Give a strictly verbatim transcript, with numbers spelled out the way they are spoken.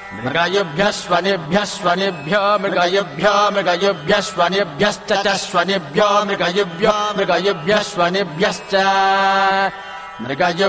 मृगयुभ्यः स्वनिभ्यः स्वनिभ्यो मृगयुभ्यो मृगयुभ्यः स्वनिभ्यश्च च स्वनिभ्यो मृगयुभ्यो मृगयुभ्यः स्वनिभ्यश्च मृगयु